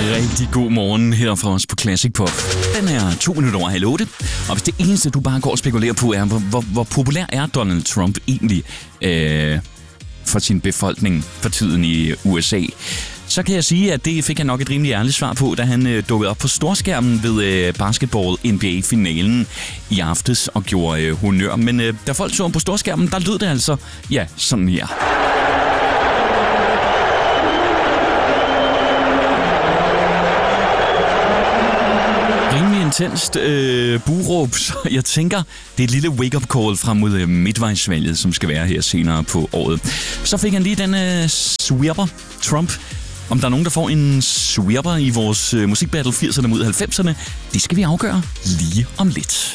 Rigtig god morgen her fra os på Classic Pop. Den er 7:02. Og hvis det eneste, du bare går og spekulerer på, er, hvor populær er Donald Trump egentlig for sin befolkning for tiden i USA, så kan jeg sige, at det fik han nok et rimelig ærligt svar på, da han dukkede op på storskærmen ved basketball-NBA-finalen i aftes og gjorde honør. Men da folk så ham på storskærmen, der lød det altså, ja, sådan her. Rimelig intenst buråb, så jeg tænker, det er et lille wake-up call frem mod midtvejsvalget, som skal være her senere på året. Så fik han lige den sweeper, Trump. Om der er nogen, der får en sweeper i vores musikbattle 80'erne mod 90'erne, det skal vi afgøre lige om lidt.